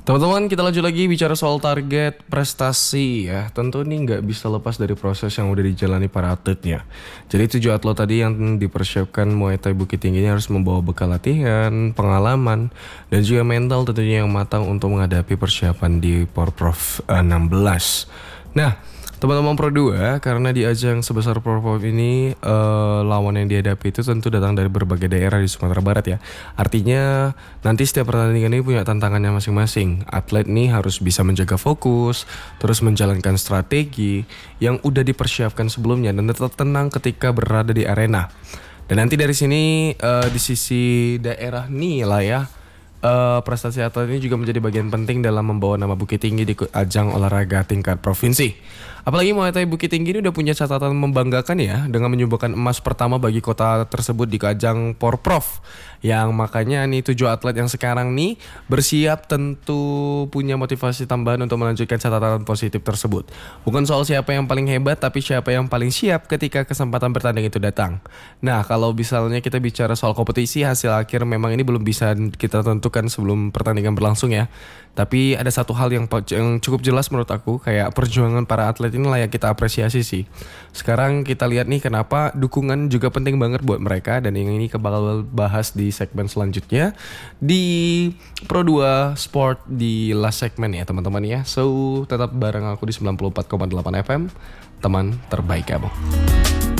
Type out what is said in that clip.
Teman-teman, kita lanjut lagi bicara soal target prestasi ya. Tentu ini nggak bisa lepas dari proses yang udah dijalani para atletnya. Jadi 7 atlet tadi yang dipersiapkan Muay Thai Bukit Tinggi ini harus membawa bekal latihan, pengalaman, dan juga mental tentunya yang matang untuk menghadapi persiapan di Porprov 16. Nah, teman-teman Pro 2, karena di ajang sebesar Porprov ini lawan yang dihadapi itu tentu datang dari berbagai daerah di Sumatera Barat ya. Artinya nanti setiap pertandingan ini punya tantangannya masing-masing. Atlet nih harus bisa menjaga fokus, terus menjalankan strategi yang udah dipersiapkan sebelumnya dan tetap tenang ketika berada di arena. Dan nanti dari sini di sisi daerah nih lah ya, prestasi atlet ini juga menjadi bagian penting dalam membawa nama Bukit Tinggi di ajang olahraga tingkat provinsi. Apalagi Muay Thai Bukit Tinggi ini udah punya catatan membanggakan ya, dengan menyumbangkan emas pertama bagi kota tersebut di ajang Porprov. Yang makanya nih 7 atlet yang sekarang nih bersiap tentu punya motivasi tambahan untuk melanjutkan catatan positif tersebut. Bukan soal siapa yang paling hebat, tapi siapa yang paling siap ketika kesempatan bertanding itu datang. Nah, kalau misalnya kita bicara soal kompetisi, hasil akhir memang ini belum bisa kita tentukan sebelum pertandingan berlangsung ya. Tapi ada satu hal yang cukup jelas menurut aku, kayak perjuangan para atlet ini layak kita apresiasi sih. Sekarang kita lihat nih kenapa dukungan juga penting banget buat mereka, dan yang ini bakal bahas di segmen selanjutnya di Pro 2 Sport di last segmen ya teman-teman ya. So tetap bareng aku di 94,8 FM, teman terbaik kamu.